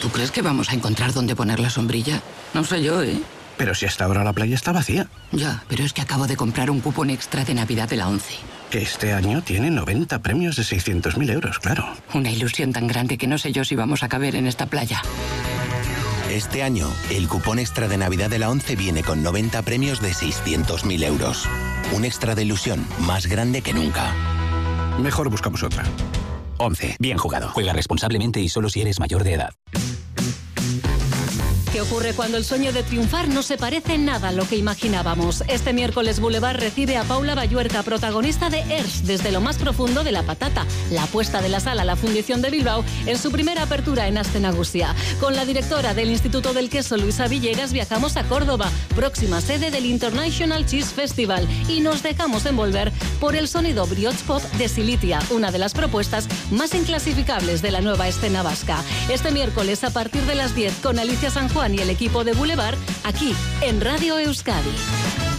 ¿Tú crees que vamos a encontrar dónde poner la sombrilla? No sé yo, ¿eh? Pero si hasta ahora la playa está vacía. Ya, pero es que acabo de comprar un cupón extra de Navidad de la ONCE. Que este año tiene 90 premios de 600.000 euros, claro. Una ilusión tan grande que no sé yo si vamos a caber en esta playa. Este año, el cupón extra de Navidad de la ONCE viene con 90 premios de 600.000 euros. Un extra de ilusión más grande que nunca. Mejor buscamos otra. ONCE. Bien jugado. Juega responsablemente y solo si eres mayor de edad. ¿Qué ocurre cuando el sueño de triunfar no se parece en nada a lo que imaginábamos? Este miércoles Boulevard recibe a Paula Bayuerca, protagonista de ERS, desde lo más profundo de la patata, la apuesta de la sala La Fundición de Bilbao en su primera apertura en Aste Nagusia. Con la directora del Instituto del Queso, Luisa Villegas, viajamos a Córdoba, próxima sede del International Cheese Festival, y nos dejamos envolver por el sonido brioche pop de Silitia, una de las propuestas más inclasificables de la nueva escena vasca. Este miércoles a partir de las 10 con Alicia San Juan y el equipo de Boulevard, aquí en Radio Euskadi.